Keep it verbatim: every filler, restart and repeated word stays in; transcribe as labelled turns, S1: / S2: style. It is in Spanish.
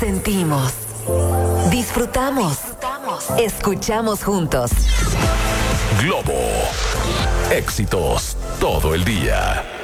S1: Sentimos, disfrutamos, disfrutamos, escuchamos juntos.
S2: Globo. Éxitos todo el día.